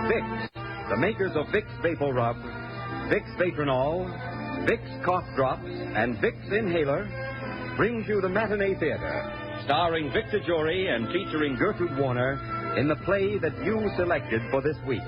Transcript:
Vicks, the makers of Vicks Vapor Rub, Vicks Vatronol, Vicks Cough Drops, and Vicks Inhaler, brings you the Matinee Theater, starring Victor Jory and featuring Gertrude Warner in the play that you selected for this week.